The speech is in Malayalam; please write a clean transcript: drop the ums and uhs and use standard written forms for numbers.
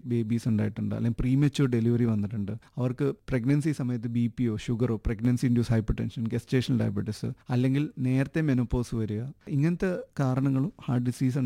ബേബീസ് ഉണ്ടായിട്ടുണ്ട്, അല്ലെങ്കിൽ പ്രീമച്യൂർ ഡെലിവറി വന്നിട്ടുണ്ട്, അവർക്ക് പ്രഗ്നൻസി സമയത്ത് BP-യോ ഷുഗറോ, pregnancy induce hyper tension, gestational diabetes, അല്ലെങ്കിൽ നേരത്തെ മെനോപോസ് വരിക, ഇങ്ങനത്തെ കാരണങ്ങളും ഹാർട്ട് ഡിസീസ്